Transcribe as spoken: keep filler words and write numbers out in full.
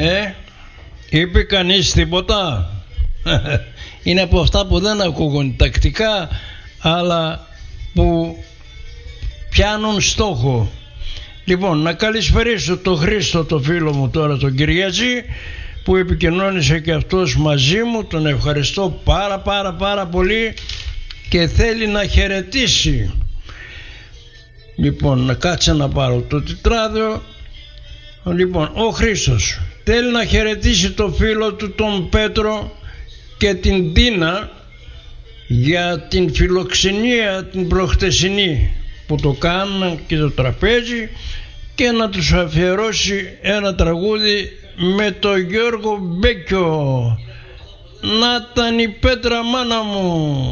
Ε, είπε κανείς τίποτα? Είναι από αυτά που δεν ακούγουν τακτικά, αλλά που πιάνουν στόχο. Λοιπόν, να καλησπερίσω τον Χρήστο, το φίλο μου τώρα, τον Κυριατζή, που επικοινώνησε και αυτός μαζί μου. Τον ευχαριστώ πάρα πάρα πάρα πολύ και θέλει να χαιρετήσει. Λοιπόν, να κάτσε να πάρω το τετράδιο. Λοιπόν, ο Χρήστος θέλει να χαιρετήσει το φίλο του τον Πέτρο και την Τίνα για την φιλοξενία την προχτεσινή που το κάνουν και το τραπέζι, και να τους αφιερώσει ένα τραγούδι με τον Γιώργο Μπέκιο. Να ήταν η Πέτρα μάνα μου.